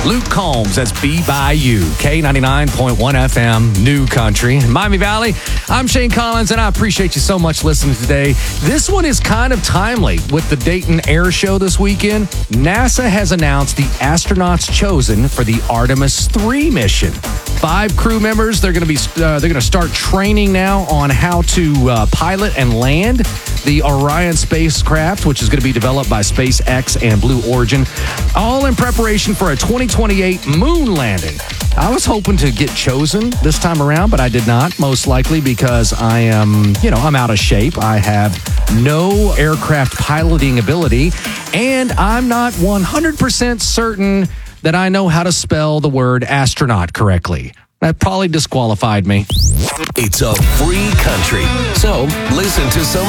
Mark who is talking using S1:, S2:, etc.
S1: Luke Combs, that's B by You, K99.1 FM, New Country, Miami Valley. I'm Shane Collins, and I appreciate you so much listening today. This one is kind of timely with the Dayton Air Show this weekend. NASA has announced the astronauts chosen for the Artemis 3 mission. 5 crew members. They're going to start training now on how to pilot and land the Orion spacecraft, which is going to be developed by SpaceX and Blue Origin, all in preparation for a 2028 moon landing. I was hoping to get chosen this time around, but I did not, most likely because I am, I'm out of shape. I have no aircraft piloting ability, and I'm not 100% certain that I know how to spell the word astronaut correctly. That probably disqualified me.
S2: It's a free country, so listen to some